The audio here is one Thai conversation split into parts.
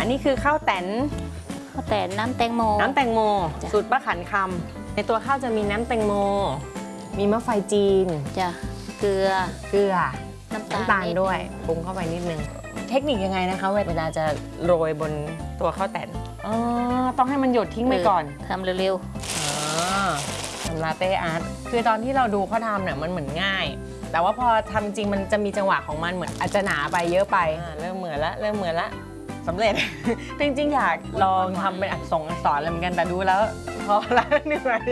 อันนี้คือข้าวแตนน้ำแตงโมสูตรป้าขันคำในตัวข้าวจะมีน้ำแตงโมมีมะไฟจีนจ้ะเกลือน้ำตาลด้วยปรุงเข้าไปนิดนึงเทคนิคยังไงนะคะเวลาจะโรยบนตัวข้าวแตนต้องให้มันหยดทิ้งไปก่อนทำเร็วทำลาเต้อาร์ตคือตอนที่เราดูเขาทำเนี่ยมันเหมือนง่ายแต่ว่าพอทำจริงมันจะมีจังหวะของมันเหมือนอาจจะหนาไปเยอะไปเริ่มเหมือนละสำเร็จ จริงๆอยากลองทำเป็นอักษรอะไรเหมือนกันแต่ดูแล้วพอละเหนื่อย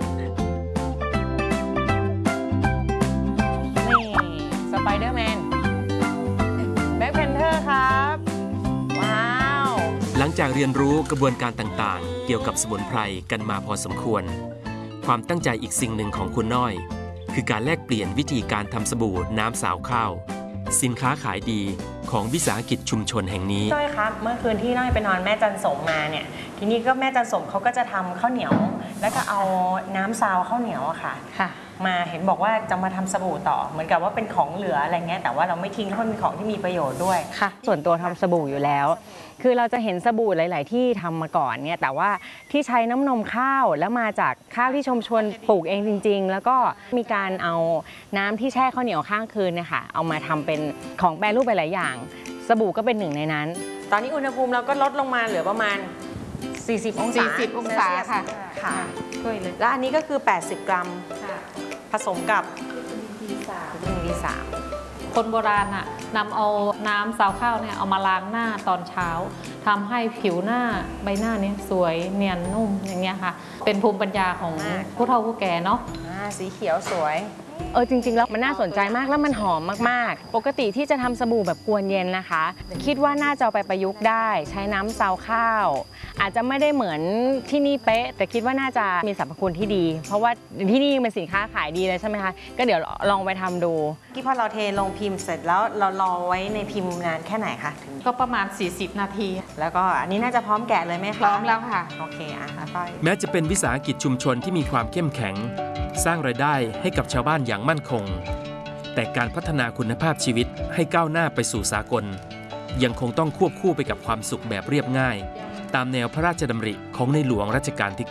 นี่สไปเดอร์แมนแบ็คแพนเทอร์ครับว้าวหลังจากเรียนรู้กระบวนการต่างๆเกี่ยวกับสมุนไพรกันมาพอสมควรความตั้งใจอีกสิ่งหนึ่งของคุณน้อยคือการแลกเปลี่ยนวิธีการทำสบู่น้ำสาวข้าวสินค้าขายดีของวิสาหกิจชุมชนแห่งนี้น้อยครับเมื่อคืนที่น้อยไปนอนแม่จันสมมาเนี่ยทีนี้ก็แม่จันสมเขาก็จะทำข้าวเหนียวแล้วก็เอาน้ำซาวข้าวเหนียวอะค่ะมาเห็นบอกว่าจะมาทำสบู่ต่อเหมือนกับว่าเป็นของเหลืออะไรเงี้ยแต่ว่าเราไม่ทิ้งเพราะมันเป็นของที่มีประโยชน์ด้วยค่ะส่วนตัวทำสบู่อยู่แล้วคือเราจะเห็นสบู่หลายๆที่ทำมาก่อนเนี่ยแต่ว่าที่ใช้น้ำนมข้าวแล้วมาจากข้าวที่ชุมชนปลูกเองจริงๆแล้วก็มีการเอาน้ำที่แช่ข้าวเหนียวข้างคืนเนี่ยค่ะเอามาทำเป็นของแปรรูปหลายอย่างสบู่ก็เป็นหนึ่งในนั้นตอนนี้อุณหภูมิเราก็ลดลงมาเหลือประมาณ40 องศาค่ะช่วยเลยแล้วอันนี้ก็คือ80 กรัมผสมกับD3 คนโบราณน่ะนำเอาน้ำซาวข้าวเนี่ยเอามาล้างหน้าตอนเช้าทำให้ผิวหน้าใบหน้าเนี่ยสวยเนียนนุ่มอย่างเงี้ยค่ะเป็นภูมิปัญญาของผู้เฒ่าผู้แก่เนาะสีเขียวสวยจริงๆแล้วมันน่าสนใจมากแล้วมันหอมมากๆปกติที่จะทำสบู่แบบกวนเย็นนะคะคิดว่าน่าจะเอาไปประยุกต์ได้ใช้น้ำซาวข้าวอาจจะไม่ได้เหมือนที่นี่เป๊ะแต่คิดว่าน่าจะมีสรรพคุณที่ดีเพราะว่าที่นี่เป็นสินค้าขายดีเลยใช่ไหมคะก็เดี๋ยวลองไปทำดูที่พอเราเทลงพิมพ์เสร็จแล้วเรารอไว้ในพิมพ์นานแค่ไหนคะก็ประมาณ40 นาทีแล้วก็อันนี้น่าจะพร้อมแกะเลยไหมคะพร้อมแล้วค่ะโอเคแม้จะเป็นวิสาหกิจชุมชนที่มีความเข้มแข็งสร้างรายได้ให้กับชาวบ้านอย่างมั่นคงแต่การพัฒนาคุณภาพชีวิตให้ก้าวหน้าไปสู่สากลยังคงต้องควบคู่ไปกับความสุขแบบเรียบง่ายตามแนวพระราชดำริของในหลวงรัชกาลที่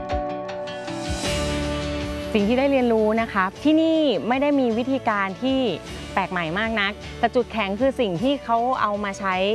9 สิ่งที่ได้เรียนรู้นะคะที่นี่ไม่ได้มีวิธีการที่แปลกใหม่มากนักแต่จุดแข็งคือสิ่งที่เขาเอามาใช้